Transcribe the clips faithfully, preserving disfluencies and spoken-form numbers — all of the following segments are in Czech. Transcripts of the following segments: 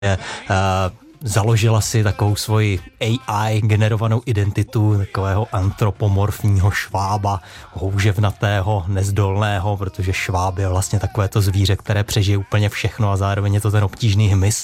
založila si takovou svoji A I generovanou identitu takového antropomorfního švába, houževnatého, nezdolného, protože šváb je vlastně takovéto zvíře, které přežije úplně všechno a zároveň je to ten obtížný hmyz.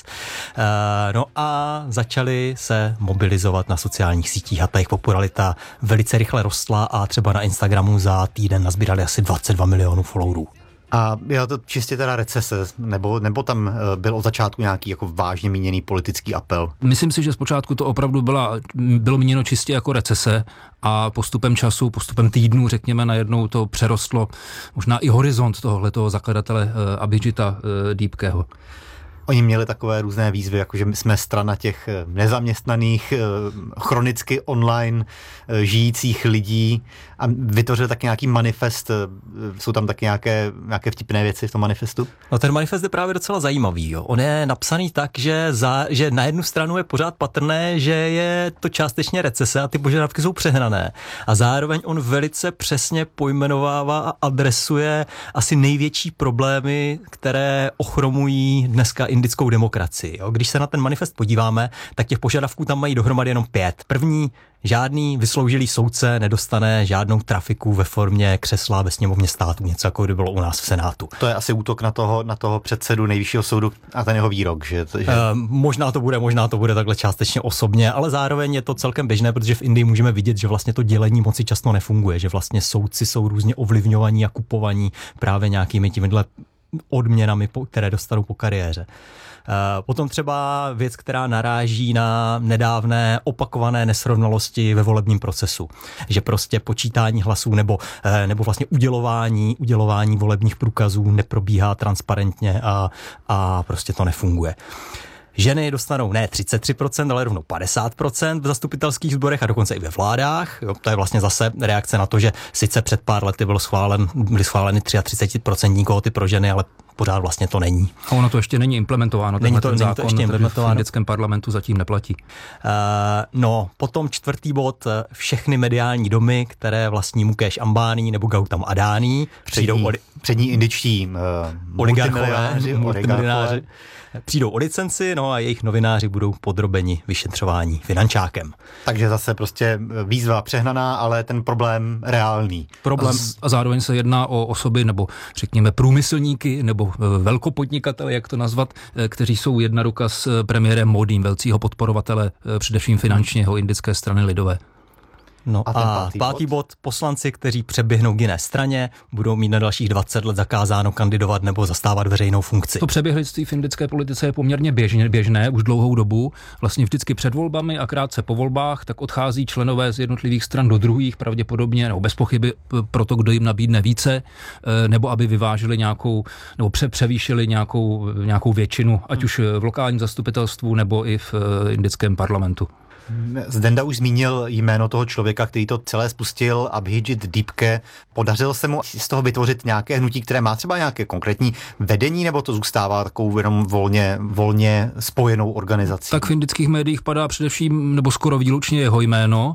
No a začali se mobilizovat na sociálních sítích a ta jejich popularita velice rychle rostla a třeba na Instagramu za týden nazbírali asi dvacet dva milionů followerů. A byla to čistě teda recese, nebo, nebo tam byl od začátku nějaký jako vážně míněný politický apel? Myslím si, že zpočátku to opravdu byla, bylo míněno čistě jako recese a postupem času, postupem týdnů, řekněme, najednou to přerostlo možná i horizont tohohletoho zakladatele Abhijita Deepkeho. Oni měli takové různé výzvy, jako že my jsme strana těch nezaměstnaných, chronicky online žijících lidí a vytvořili taky nějaký manifest. Jsou tam taky nějaké, nějaké vtipné věci v tom manifestu? No ten manifest je právě docela zajímavý. Jo. On je napsaný tak, že, za, že na jednu stranu je pořád patrné, že je to částečně recese a ty požadavky jsou přehnané. A zároveň on velice přesně pojmenovává a adresuje asi největší problémy, které ochromují dneska indickou demokracii. Jo. Když se na ten manifest podíváme, tak těch požadavků tam mají dohromady jenom pět. První, žádný vysloužilý soudce nedostane žádnou trafiku ve formě křesla ve sněmovně státu, něco jako by bylo u nás v Senátu. To je asi útok na toho, na toho předsedu nejvyššího soudu a ten jeho výrok, že? že... E, možná to bude, možná to bude takhle částečně osobně, ale zároveň je to celkem běžné, protože v Indii můžeme vidět, že vlastně to dělení moci často nefunguje, že vlastně soudci jsou různě ovlivňovaní a kupovaní právě nějakými těmihle odměnami, které dostanou po kariéře. Potom třeba věc, která naráží na nedávné opakované nesrovnalosti ve volebním procesu. Že prostě počítání hlasů nebo, nebo vlastně udělování, udělování volebních průkazů neprobíhá transparentně a, a prostě to nefunguje. Ženy dostanou ne třicet tři procent, ale rovnou padesát procent v zastupitelských sborech a dokonce i ve vládách. Jo, to je vlastně zase reakce na to, že sice před pár lety byl schválen, byly schváleny třicet tři procent kvóty pro ženy, ale pořád vlastně to není. A ono to ještě není implementováno. Není to, ten není zákon, to ještě implementováno. V indickém parlamentu zatím neplatí. Uh, no, potom čtvrtý bod, všechny mediální domy, které vlastní Mukesh Ambani nebo Gautam Adani, přijdou oli... přední indičtí uh, multimilionáři, multimilionáři, přijdou o licenci, no a jejich novináři budou podrobeni vyšetřování finančákem. Takže zase prostě výzva přehnaná, ale ten problém reálný. Problém a, z, a zároveň se jedná o osoby, nebo řekněme průmyslníky, nebo velkopodnikatele, jak to nazvat, kteří jsou jedna ruka s premiérem Modím, velcího podporovatele především finančního indické strany lidové. No a, a pátý, pátý bod? bod, poslanci, kteří přeběhnou k jiné straně, budou mít na dalších dvacet let zakázáno kandidovat nebo zastávat veřejnou funkci. To přeběhlictví v indické politice je poměrně běžně, běžné už dlouhou dobu. Vlastně vždycky před volbami a krátce po volbách, tak odchází členové z jednotlivých stran do druhých, pravděpodobně, nebo bez pochyby pro to, kdo jim nabídne více, nebo aby vyvážili nějakou, nebo pře- převýšili nějakou, nějakou většinu, ať už v lokálním zastupitelstvu, nebo i v indickém parlamentu. Zdenda už zmínil jméno toho člověka, který to celé spustil, Abhijit Deepke. Podařilo se mu z toho vytvořit nějaké hnutí, které má třeba nějaké konkrétní vedení, nebo to zůstává takovou jenom volně, volně spojenou organizací? Tak v indických médiích padá především, nebo skoro výlučně jeho jméno.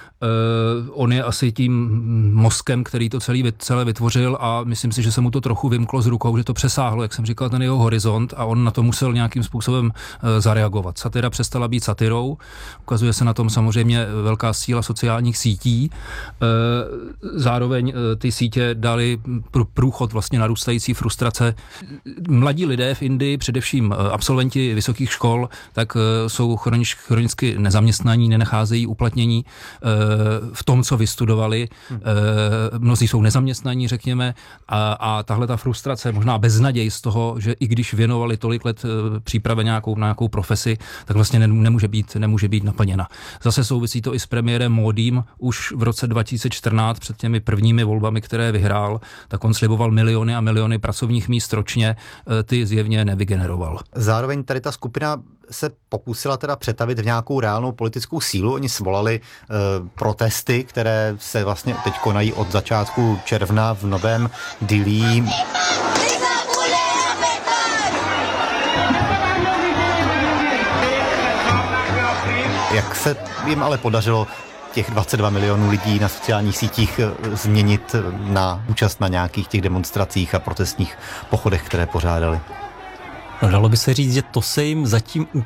Uh, on je asi tím mozkem, který to celý, celé vytvořil a myslím si, že se mu to trochu vymklo z rukou, že to přesáhlo, jak jsem říkal, ten jeho horizont a on na to musel nějakým způsobem uh, zareagovat. Satira přestala být satirou, ukazuje se na tom samozřejmě velká síla sociálních sítí. Uh, zároveň uh, ty sítě dali pr- průchod vlastně narůstající frustrace. Mladí lidé v Indii, především uh, absolventi vysokých škol, tak uh, jsou chronič, chronicky nezaměstnaní, nenacházejí uplatnění uh, v tom, co vystudovali. Hmm. Mnozí jsou nezaměstnaní, řekněme, a, a tahle ta frustrace, možná beznaděj z toho, že i když věnovali tolik let přípravě nějakou, na nějakou profesi, tak vlastně nemůže být, nemůže být naplněna. Zase souvisí to i s premiérem Modím. Už v roce dva tisíce čtrnáct, před těmi prvními volbami, které vyhrál, tak on sliboval miliony a miliony pracovních míst ročně, ty zjevně nevygeneroval. Zároveň tady ta skupina se pokusila teda přetavit v nějakou reálnou politickou sílu. Oni svolali e, protesty, které se vlastně teď konají od začátku června v Novém Dillí. Jak se jim ale podařilo těch dvacet dva milionů lidí na sociálních sítích změnit na účast na nějakých těch demonstracích a protestních pochodech, které pořádali? No, dalo by se říct, že to se jim zatím